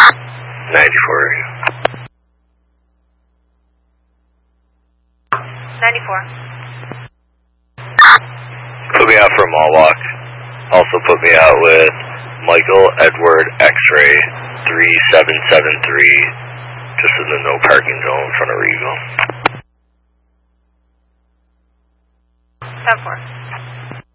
94. 94. Put me out for a mall walk. Also put me out with Michael Edward X-Ray 3773, just in the no parking zone in front of Regal. 10-4.